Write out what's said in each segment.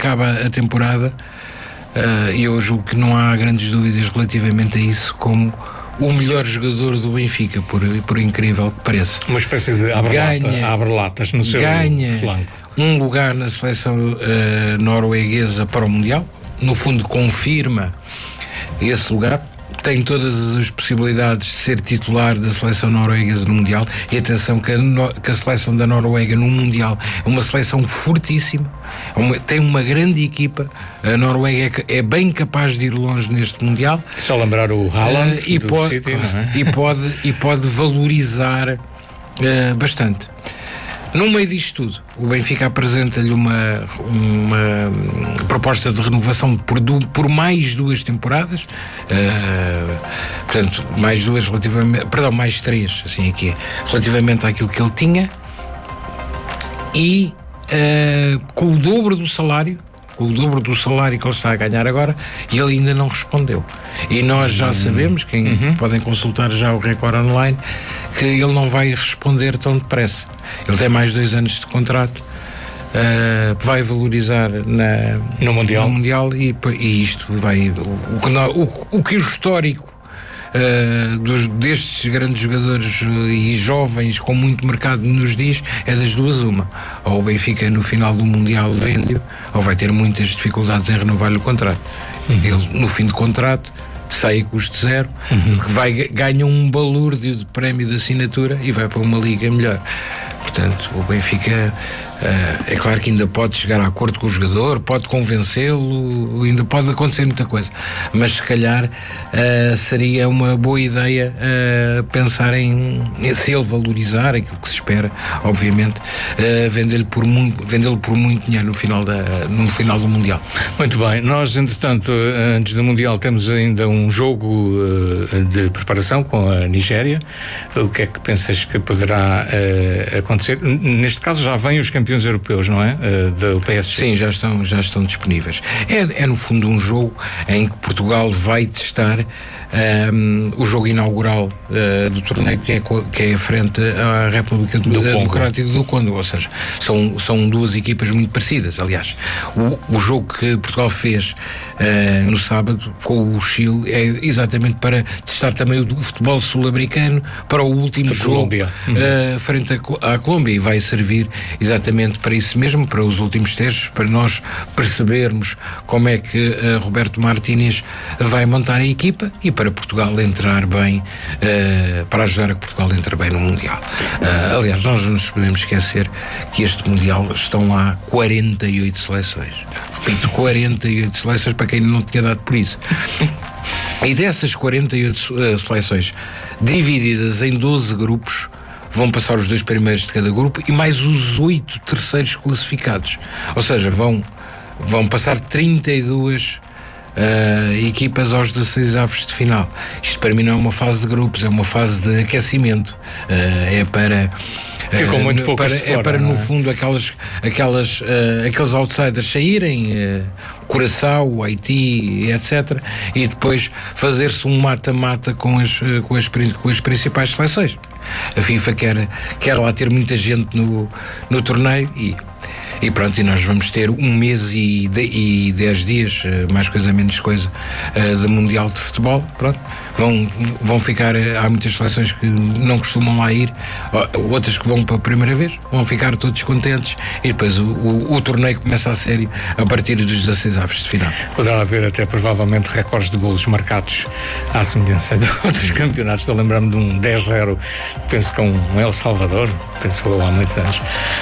acaba a temporada, eu julgo que não há grandes dúvidas relativamente a isso, como o melhor jogador do Benfica, por incrível que pareça. Uma espécie de abre-latas no seu flanco. Um lugar na seleção norueguesa para o Mundial, no fundo confirma esse lugar, tem todas as possibilidades de ser titular da seleção norueguesa no Mundial. E atenção que a seleção da Noruega no Mundial é uma seleção fortíssima, tem uma grande equipa. A Noruega é bem capaz de ir longe neste Mundial. Só lembrar o Haaland do City, não é? e pode valorizar bastante. No meio disto tudo, o Benfica apresenta-lhe uma proposta de renovação por mais 2 temporadas, portanto, mais 3, assim aqui é, relativamente àquilo que ele tinha, e com o dobro do salário que ele está a ganhar agora, e ele ainda não respondeu. E nós já sabemos, podem consultar já o Record Online, que ele não vai responder tão depressa. Ele tem mais 2 anos de contrato, vai valorizar no Mundial e isto vai... O que o histórico destes grandes jogadores e jovens com muito mercado nos diz é das duas uma: ou o Benfica no final do Mundial vende-o, ou vai ter muitas dificuldades em renovar-lhe o contrato. Ele no fim de contrato sai a custo zero, ganha um balúrdio de prémio de assinatura e vai para uma liga melhor. Portanto, o Benfica é claro que ainda pode chegar a acordo com o jogador, pode convencê-lo, ainda pode acontecer muita coisa, mas se calhar seria uma boa ideia pensar se ele valorizar aquilo que se espera, obviamente, vendê-lo por muito dinheiro no final do Mundial. Muito bem, nós entretanto antes do Mundial temos ainda um jogo de preparação com a Nigéria. O que é que pensas que poderá acontecer? Neste caso já vêm os campeões europeus, não é? Do PSG. Sim, já estão disponíveis. É no fundo um jogo em que Portugal vai testar o jogo inaugural do torneio, que é frente à República Democrática do Congo. Ou seja, são 2 equipas muito parecidas. Aliás, o jogo que Portugal fez no sábado com o Chile é exatamente para testar também o futebol sul-americano para o último jogo frente à Colômbia, e vai servir exatamente para isso mesmo, para os últimos testes, para nós percebermos como é que Roberto Martínez vai montar a equipa e para Portugal entrar bem, para ajudar a que Portugal entre bem no Mundial. Aliás, nós não nos podemos esquecer que este Mundial estão lá 48 seleções. Repito, 48 seleções, para quem não tinha dado por isso. E dessas 48 seleções divididas em 12 grupos, vão passar os 2 primeiros de cada grupo e mais os 8 terceiros classificados. Ou seja, vão passar 32 equipas aos 16 avos de final. Isto para mim não é uma fase de grupos, é uma fase de aquecimento. É para... Ficam muito poucas de fora, é para, no fundo, aqueles outsiders saírem, Curaçao, o Haiti, etc. E depois fazer-se um mata-mata com as principais seleções. A FIFA quer lá ter muita gente no torneio e pronto, e nós vamos ter 1 mês e 10 dias, mais coisa menos coisa, de Mundial de Futebol. Pronto, vão ficar, há muitas seleções que não costumam lá ir, outras que vão pela primeira vez, vão ficar todos contentes, e depois o torneio começa a sério a partir dos 16 avos de final. Poderá haver até provavelmente recordes de golos marcados à semelhança de outros campeonatos. Estou a lembrar-me de um 10-0, penso que um El Salvador, penso que há muitos anos.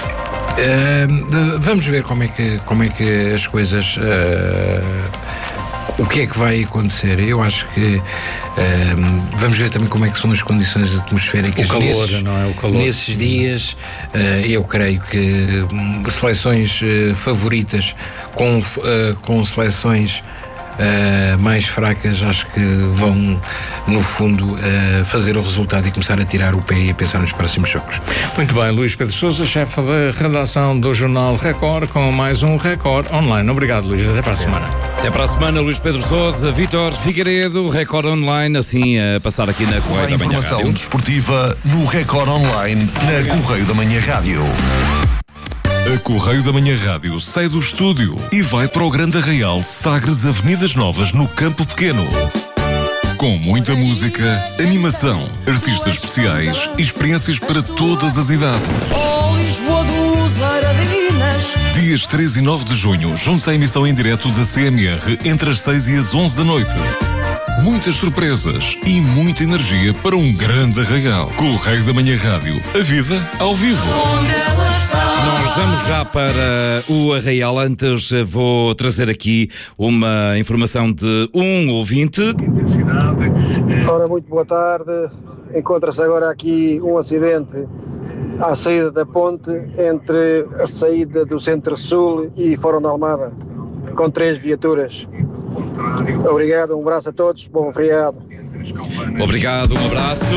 Vamos ver como é que as coisas, o que é que vai acontecer. Eu acho que vamos ver também como é que são as condições atmosféricas. O calor, não é? O calor. Nesses dias, eu creio que seleções favoritas com seleções mais fracas, acho que vão no fundo fazer o resultado e começar a tirar o pé e a pensar nos próximos jogos. Muito bem, Luís Pedro Sousa, chefe da redação do Jornal Record, com mais um Record Online. Obrigado, Luís, até para a semana. Até para a semana, Luís Pedro Sousa, Vítor Figueiredo, Record Online, assim a passar aqui na Correio da Manhã Rádio. Informação desportiva no Record Online, na Correio da Manhã Rádio. A Correio da Manhã Rádio sai do estúdio e vai para o Grande Arraial Sagres Avenidas Novas, no Campo Pequeno. Com muita música, animação, artistas especiais e experiências para todas as idades. Oh, Lisboa dos Aradinas. Dias 3 e 9 de junho, junte-se à emissão em direto da CMR entre as 6 e as 11 da noite. Muitas surpresas e muita energia para um grande arraial. Correio da Manhã Rádio. A vida ao vivo. Nós vamos já para o Arraial. Antes vou trazer aqui uma informação de um ouvinte. Ora, muito boa tarde. Encontra-se agora aqui um acidente à saída da ponte entre a saída do Centro-Sul e Fórum da Almada, com 3 viaturas. Obrigado, um abraço a todos, bom feriado. Obrigado, um abraço.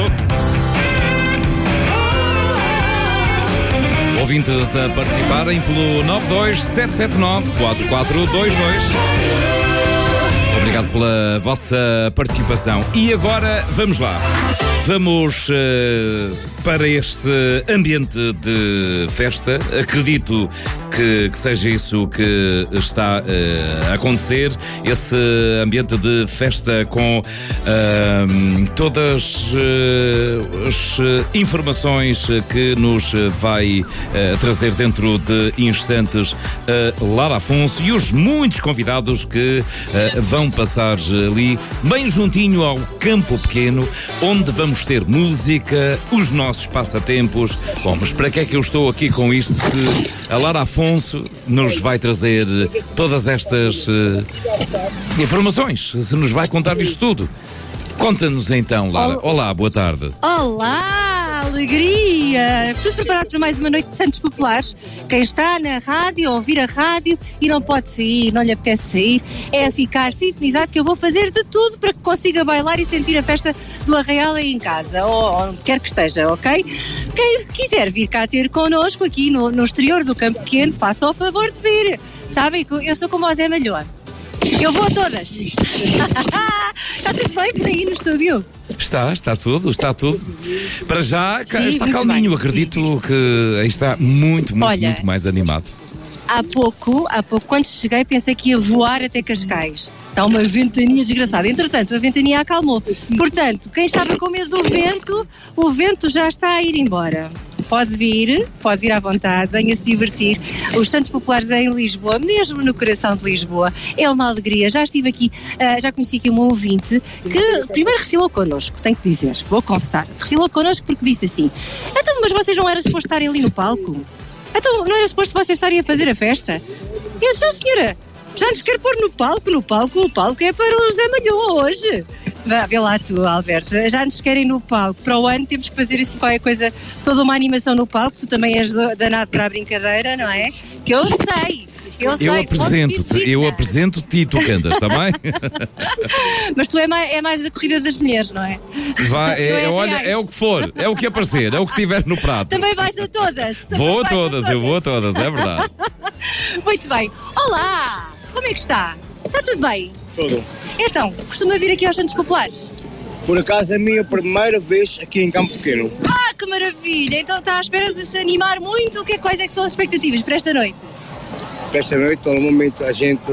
Ouvintes a participarem pelo 927794422. Obrigado pela vossa participação. E agora, vamos lá. Vamos para este ambiente de festa. Acredito que seja isso que está a acontecer. Esse ambiente de festa com todas as informações que nos vai trazer dentro de instantes Lara Afonso e os muitos convidados que vão passar ali bem juntinho ao Campo Pequeno, onde vamos ter música, os nossos passatempos. Bom, mas para que é que eu estou aqui com isto se a Lara Afonso nos vai trazer todas estas informações, se nos vai contar isto tudo? Conta-nos então, Lara. Olá, boa tarde. Olá, alegria! Tudo preparado para mais uma noite de Santos Populares. Quem está na rádio, a ouvir a rádio e não pode sair, não lhe apetece sair, é a ficar sintonizado que eu vou fazer de tudo para que consiga bailar e sentir a festa do Arraial aí em casa, ou onde quer que esteja, ok? Quem quiser vir cá ter connosco aqui no exterior do Campo Pequeno, faça o favor de vir. Sabem que eu sou como o Zé Malhoa. Eu vou a todas. Está tudo bem por aí no estúdio? Está tudo. Para já Sim, está muito calminho, bem. acredito que aí está muito mais animado. Há pouco, quando cheguei, pensei que ia voar até Cascais. Está uma ventania desgraçada. Entretanto, a ventania acalmou. Portanto, quem estava com medo do vento, o vento já está a ir embora. Pode vir à vontade, venha-se divertir. Os Santos Populares em Lisboa, mesmo no coração de Lisboa, é uma alegria. Já estive aqui, já conheci aqui um ouvinte que primeiro refilou connosco, tenho que dizer, vou confessar. Refilou connosco porque disse assim: então, mas vocês não eram supostos estarem ali no palco? Então, não era suposto vocês estarem a fazer a festa? E eu sou senhora, já nos quer pôr no palco, o palco é para o Zé Malhoa hoje. Vê lá tu, Alberto, já nos querem no palco. Para o ano temos que fazer assim qualquer coisa, toda uma animação no palco. Tu também és danado para a brincadeira, não é? Que eu sei. Eu apresento-te e tu cantas, está bem? Mas tu é mais da corrida das mulheres, não é? Olha, é o que for, é o que aparecer, é o que tiver no prato. Também vais a todas. Eu vou a todas, é verdade. Muito bem. Olá, como é que está? Está tudo bem? Tudo. Então, costuma vir aqui aos Santos Populares? Por acaso é a minha primeira vez aqui em Campo Pequeno. Ah, que maravilha! Então está à espera de se animar muito. Quais é que são as expectativas para esta noite? Para esta noite, normalmente a gente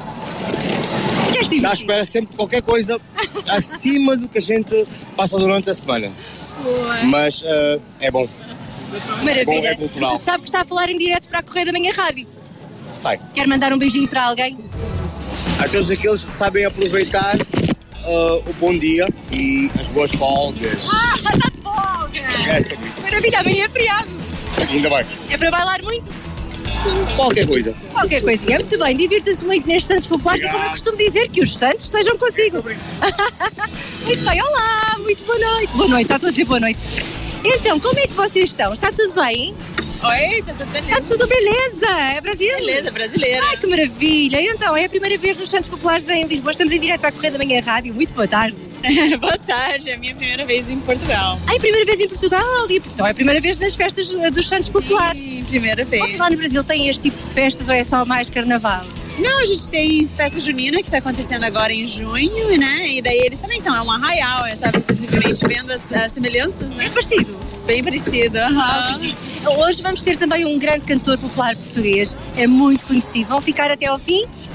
está à espera sempre de qualquer coisa acima do que a gente passa durante a semana. Boa. Mas é bom. Maravilha. É cultural. Sabe que está a falar em direto para a Correio da Manhã Rádio. Sai. Quer mandar um beijinho para alguém? A todos aqueles que sabem aproveitar o bom dia e as boas folgas. Está de folga! É sobre isso. Maravilha, amanhã é feriado. Ainda bem. É para bailar muito? Qualquer coisa. Qualquer coisinha. Muito bem, divirta-se muito nestes Santos Populares. Obrigado. E como eu costumo dizer, que os Santos estejam consigo. Muito bem, olá, muito boa noite. Boa noite, já estou a dizer boa noite. Então, como é que vocês estão? Está tudo bem? Oi, tá tudo beleza? Está tudo beleza? É Brasil? Beleza, brasileira. Ai, que maravilha. Então, é a primeira vez nos Santos Populares em Lisboa. Estamos em direto para a Correio da Manhã Rádio. Muito boa tarde. Boa tarde, é a minha primeira vez em Portugal. Ai, primeira vez em Portugal? Então é a primeira vez nas festas dos Santos Populares. Sim, primeira vez. Vocês lá no Brasil têm este tipo de festas ou é só mais carnaval? Não, a gente tem festa junina que está acontecendo agora em junho, né? E daí eles também são, é um arraial. Eu estava inclusive vendo as semelhanças, né? É parecido? Bem parecido. Hoje vamos ter também um grande cantor popular português, é muito conhecido. Vão ficar até ao fim?